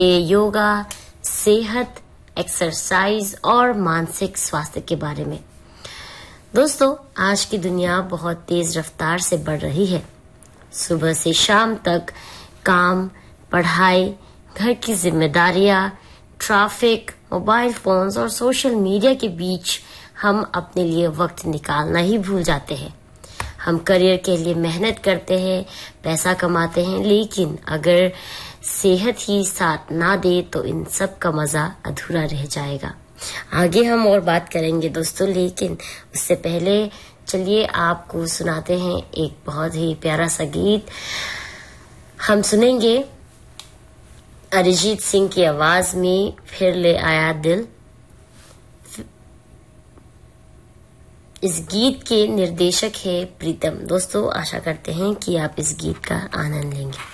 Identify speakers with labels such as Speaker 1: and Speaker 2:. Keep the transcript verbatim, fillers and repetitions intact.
Speaker 1: ये योगा, सेहत, एक्सरसाइज और मानसिक स्वास्थ्य के बारे में। दोस्तों, आज की दुनिया बहुत तेज रफ्तार से बढ़ रही है। सुबह से शाम तक काम, पढ़ाई, घर की जिम्मेदारियां, ट्रैफिक, मोबाइल फोन्स और सोशल मीडिया के बीच हम अपने लिए वक्त निकालना ही भूल जाते हैं। हम करियर के लिए मेहनत करते हैं, पैसा कमाते हैं, लेकिन अगर सेहत ही साथ ना दे तो इन सब का मजा अधूरा रह जाएगा। आगे हम और बात करेंगे दोस्तों, लेकिन उससे पहले चलिए आपको सुनाते हैं एक बहुत ही प्यारा सा गीत। हम सुनेंगे अरिजीत सिंह की आवाज में फिर ले आया दिल। इस गीत के निर्देशक है प्रीतम। दोस्तों, आशा करते हैं कि आप इस गीत का आनंद लेंगे।